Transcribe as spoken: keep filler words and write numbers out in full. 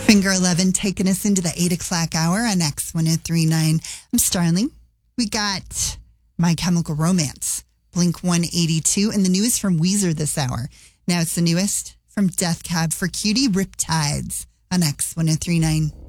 Finger eleven taking us into the eight o'clock hour on X one oh three point nine. I'm Starling. We got My Chemical Romance, Blink one eighty-two, and the newest from Weezer this hour. Now it's the newest from Death Cab for Cutie, Riptides on X one oh three point nine.